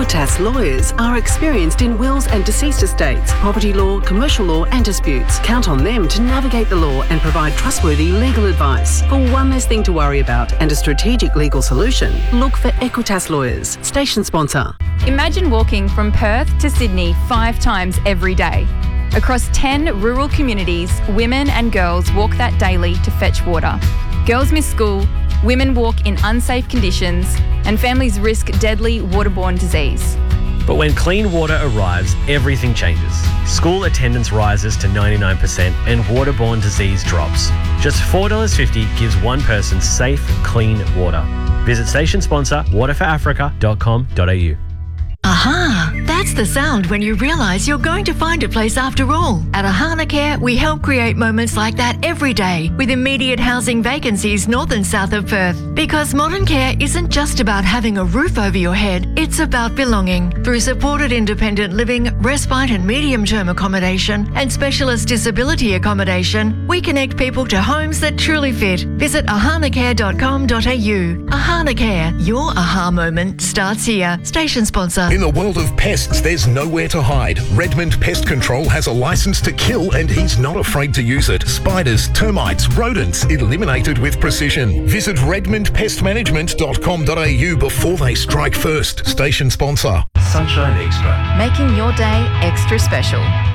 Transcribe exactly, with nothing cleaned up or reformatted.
Equitas lawyers are experienced in wills and deceased estates, property law, commercial law and disputes. Count on them to navigate the law and provide trustworthy legal advice. For one less thing to worry about and a strategic legal solution, look for Equitas lawyers. Station sponsor. Imagine walking from Perth to Sydney five times every day. Across ten rural communities, women and girls walk that daily to fetch water. Girls miss school, women walk in unsafe conditions, and families risk deadly waterborne disease. But when clean water arrives, everything changes. School attendance rises to ninety-nine percent and waterborne disease drops. Just four dollars fifty gives one person safe, clean water. Visit station sponsor water for africa dot com dot a u. Aha! That's the sound when you realise you're going to find a place after all. At Ahana Care, we help create moments like that every day with immediate housing vacancies north and south of Perth. Because modern care isn't just about having a roof over your head, it's about belonging. Through supported independent living, respite and medium-term accommodation, and specialist disability accommodation, we connect people to homes that truly fit. Visit ahana care dot com dot a u. Ahana Care, your aha moment starts here. Station sponsor. In the world of pests, there's nowhere to hide. Redmond Pest Control has a license to kill and he's not afraid to use it. Spiders, termites, rodents, eliminated with precision. Visit redmond pest management dot com dot a u before they strike first. Station sponsor. Sunshine Extra. Making your day extra special.